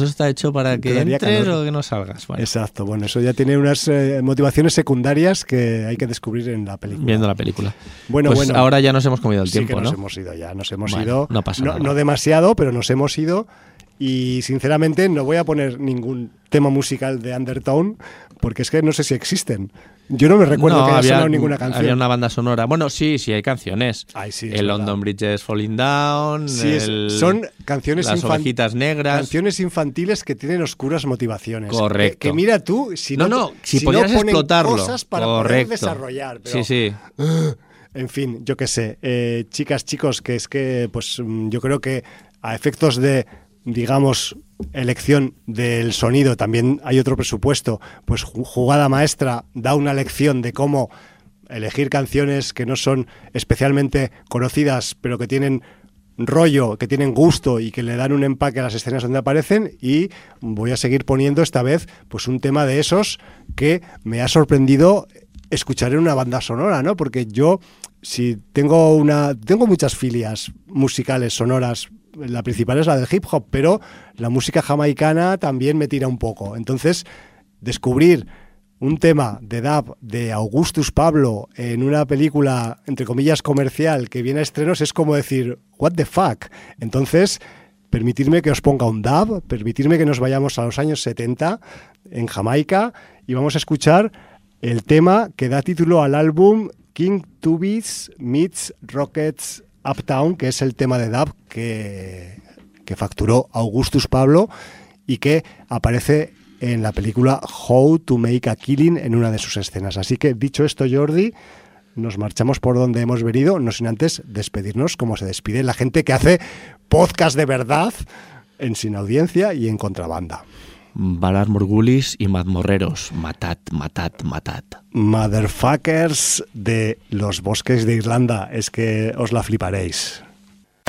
eso está hecho para que Te daría entres calor. o que no salgas. Bueno, Exacto, bueno, eso ya tiene unas motivaciones secundarias que hay que descubrir en la película. viendo la película. Bueno, Pues ahora ya nos hemos comido el sí tiempo, que nos ¿no? hemos ido ya, nos hemos Bueno, ido. no pasa nada. No demasiado, pero nos hemos ido. Y sinceramente no voy a poner ningún tema musical de Undertone porque es que no sé si existen. Yo no me recuerdo que haya sonado ninguna canción. Había una banda sonora. Bueno, sí, hay canciones. Ay, sí, es el verdad. London Bridge is Falling Down. Sí, son canciones las ovejitas negras. Canciones infantiles que tienen oscuras motivaciones. Correcto. Que mira tú, si podías no ponen explotarlo. cosas para poder desarrollar. Pero, sí. En fin, yo qué sé. Chicas, chicos, que es que pues yo creo que a efectos de, digamos, elección del sonido, también hay otro presupuesto, pues Jugada Maestra da una lección de cómo elegir canciones que no son especialmente conocidas, pero que tienen rollo, que tienen gusto y que le dan un empaque a las escenas donde aparecen, y voy a seguir poniendo esta vez pues un tema de esos que me ha sorprendido escuchar en una banda sonora, ¿no? Porque yo tengo muchas filias musicales sonoras. La principal es la del hip hop, pero la música jamaicana también me tira un poco. Entonces, descubrir un tema de dub de Augustus Pablo en una película, entre comillas, comercial que viene a estrenos es como decir, what the fuck. Entonces, permitirme que os ponga un dub, permitirme que nos vayamos a los años 70 en Jamaica y vamos a escuchar el tema que da título al álbum King Tubby's Meets Rockets Uptown, que es el tema de dub que facturó Augustus Pablo y que aparece en la película How to Make a Killing en una de sus escenas. Así que, dicho esto, Jordi, nos marchamos por donde hemos venido, no sin antes despedirnos como se despide la gente que hace podcast de verdad en Sin Audiencia y en Contrabanda. Valar Morgulis y mazmorreros, matad, matad, matad. Motherfuckers de los bosques de Irlanda, es que os la fliparéis.